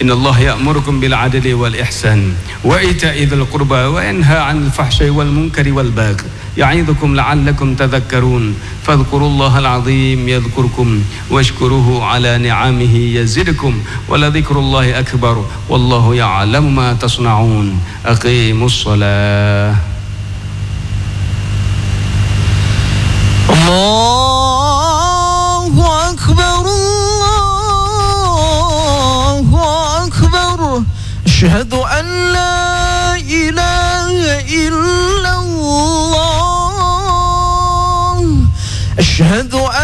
إن الله يأمركم بالعدل والإحسان وإيتاء ذي القربى وينهى عن الفحشاء والمنكر والبغي يعظكم لعلكم تذكرون فاذكروا الله العظيم يذكركم واشكروه على نعمه يزدكم ولذكر الله أكبر والله يعلم ما تصنعون أقيموا الصلاة. الله أكبر الله أكبر أشهد أن لا إله إلا الله أشهد